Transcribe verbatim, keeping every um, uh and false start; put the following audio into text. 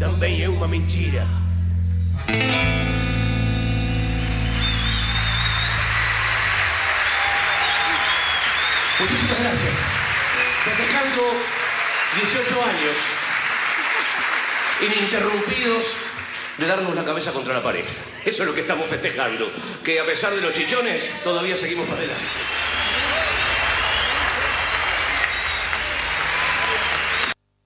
também é uma mentira. Muchísimas gracias. Festejando dieciocho años ininterrumpidos de darnos la cabeza contra la pared. Eso es lo que estamos festejando. Que a pesar de los chichones, todavía seguimos para adelante.